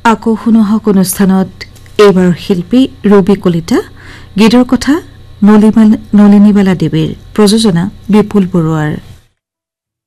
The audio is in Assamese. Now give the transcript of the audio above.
আকৌ শুনোহক অনুষ্ঠানত এইবাৰ শিল্পী ৰবি কলিতা, গীতৰ কথা নলিনীবালা দেৱীৰ, প্ৰযোজনা বিপুল বৰুৱাৰ।